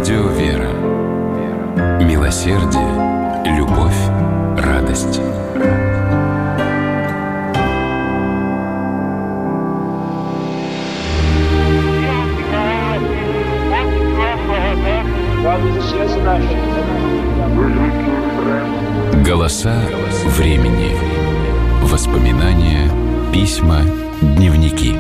Радио «Вера». Милосердие, любовь, радость. Голоса времени. Воспоминания, письма, дневники.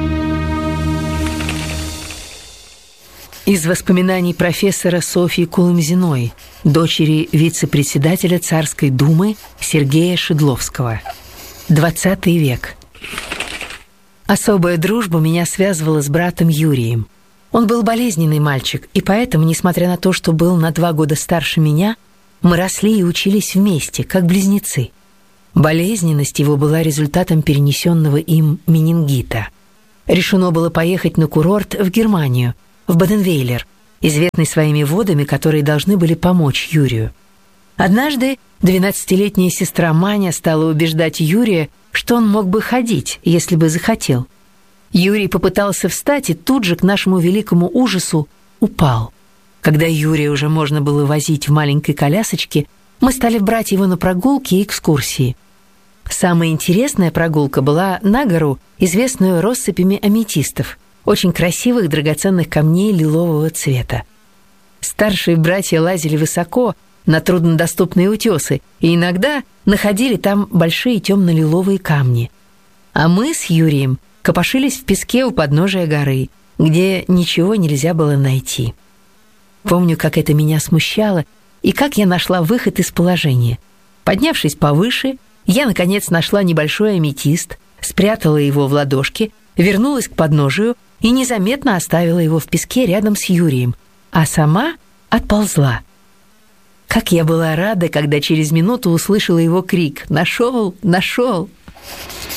Из воспоминаний профессора Софьи Куломзиной, дочери вице-председателя Царской Думы Сергея Шедловского. 20 век. Особая дружба меня связывала с братом Юрием. Он был болезненный мальчик, и поэтому, несмотря на то, что был на 2 года старше меня, мы росли и учились вместе, как близнецы. Болезненность его была результатом перенесенного им менингита. Решено было поехать на курорт в Германию, в Баденвейлер, известный своими водами, которые должны были помочь Юрию. Однажды 12-летняя сестра Маня стала убеждать Юрия, что он мог бы ходить, если бы захотел. Юрий попытался встать и тут же, к нашему великому ужасу, упал. Когда Юрия уже можно было возить в маленькой колясочке, мы стали брать его на прогулки и экскурсии. Самая интересная прогулка была на гору, известную россыпями аметистов, очень красивых драгоценных камней лилового цвета. Старшие братья лазили высоко на труднодоступные утесы и иногда находили там большие темно-лиловые камни. А мы с Юрием копошились в песке у подножия горы, где ничего нельзя было найти. Помню, как это меня смущало и как я нашла выход из положения. Поднявшись повыше, я, наконец, нашла небольшой аметист, спрятала его в ладошке, вернулась к подножию и незаметно оставила его в песке рядом с Юрием, а сама отползла. Как я была рада, когда через минуту услышала его крик: «Нашел! Нашел!».